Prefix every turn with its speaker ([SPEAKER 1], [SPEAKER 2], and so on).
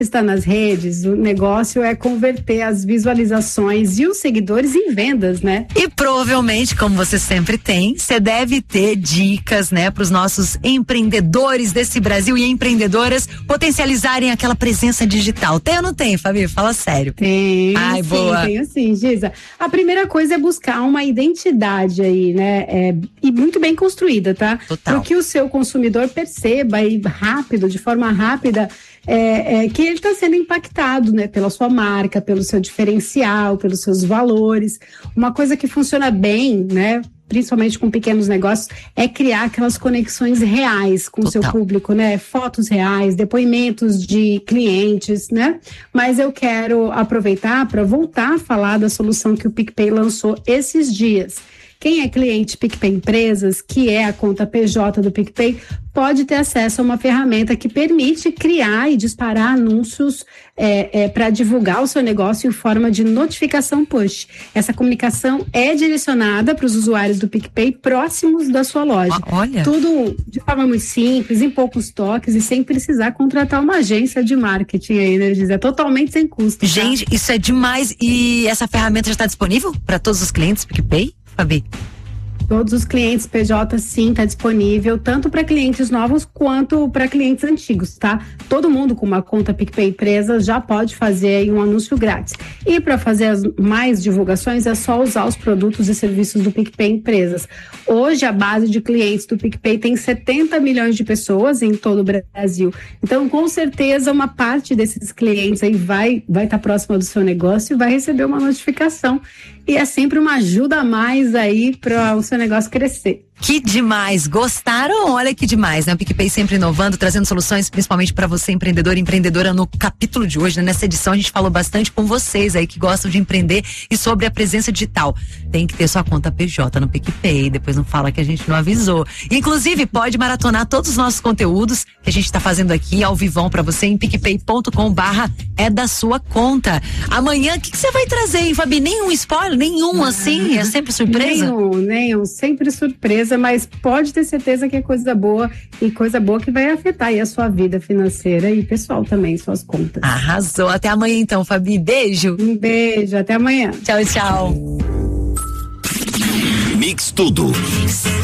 [SPEAKER 1] está nas redes, o negócio é converter as visualizações e os seguidores em vendas, né?
[SPEAKER 2] E provavelmente, como você sempre tem, você deve ter dicas, né, para os nossos empreendedores desse Brasil e empreendedoras potencializarem aquela presença digital. Tem ou não tem, Fabi? Fala sério.
[SPEAKER 1] Tem.
[SPEAKER 2] Ai,
[SPEAKER 1] sim,
[SPEAKER 2] boa.
[SPEAKER 1] Tenho sim, Giza. A primeira coisa é buscar uma identidade aí, né? E muito bem construída, tá?
[SPEAKER 2] Total.
[SPEAKER 1] Para que o seu consumidor perceba aí rápido, de forma rápida, que ele está sendo impactado, né, pela sua marca, pelo seu diferencial, pelos seus valores. Uma coisa que funciona bem, né, principalmente com pequenos negócios, é criar aquelas conexões reais com o seu público, né? Fotos reais, depoimentos de clientes, né? Mas eu quero aproveitar para voltar a falar da solução que o PicPay lançou esses dias. Quem é cliente PicPay Empresas, que é a conta PJ do PicPay, pode ter acesso a uma ferramenta que permite criar e disparar anúncios para divulgar o seu negócio em forma de notificação push. Essa comunicação é direcionada para os usuários do PicPay próximos da sua loja.
[SPEAKER 2] Olha.
[SPEAKER 1] Tudo de forma muito simples, em poucos toques e sem precisar contratar uma agência de marketing aí, né, Giza? É totalmente sem custo.
[SPEAKER 2] Gente, isso é demais. E essa ferramenta já está disponível para todos os clientes PicPay? Fabi?
[SPEAKER 1] Todos os clientes PJ, sim, está disponível, tanto para clientes novos quanto para clientes antigos, tá? Todo mundo com uma conta PicPay Empresas já pode fazer aí um anúncio grátis. E para fazer as mais divulgações é só usar os produtos e serviços do PicPay Empresas. Hoje a base de clientes do PicPay tem 70 milhões de pessoas em todo o Brasil. Então, com certeza, uma parte desses clientes aí vai estar próxima do seu negócio e vai receber uma notificação. E é sempre uma ajuda a mais aí para o seu negócio crescer.
[SPEAKER 2] Que demais, gostaram? Olha que demais, né? O PicPay sempre inovando, trazendo soluções principalmente para você, empreendedor e empreendedora. No capítulo de hoje, né? Nessa edição, a gente falou bastante com vocês aí que gostam de empreender e sobre a presença digital. Tem que ter sua conta PJ no PicPay, depois não fala que a gente não avisou. Inclusive, pode maratonar todos os nossos conteúdos que a gente tá fazendo aqui ao vivão para você em picpay.com/é da sua conta. Amanhã, o que você vai trazer, hein, Fabi? Nenhum spoiler? Nenhum, assim? É sempre surpresa?
[SPEAKER 1] Nenhum, sempre surpresa, mas pode ter certeza que é coisa boa e coisa boa que vai afetar aí a sua vida financeira e pessoal também, suas contas.
[SPEAKER 2] Arrasou. Até amanhã então, Fabi. Beijo.
[SPEAKER 1] Um beijo, até amanhã.
[SPEAKER 2] Tchau, tchau.
[SPEAKER 3] Mix Tudo.